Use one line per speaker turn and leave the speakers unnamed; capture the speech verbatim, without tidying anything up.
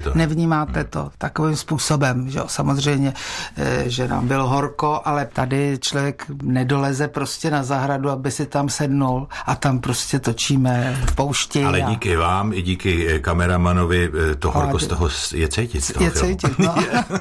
to.
Nevnímáte to takovým způsobem, že jo, samozřejmě, že nám bylo horko, ale tady člověk nedoleze prostě na zahradu, aby si tam sednul a tam prostě točíme v poušti.
Ale
a...
díky vám i díky kameramanovi to horko z toho je cítit. Z toho
je cítit, no.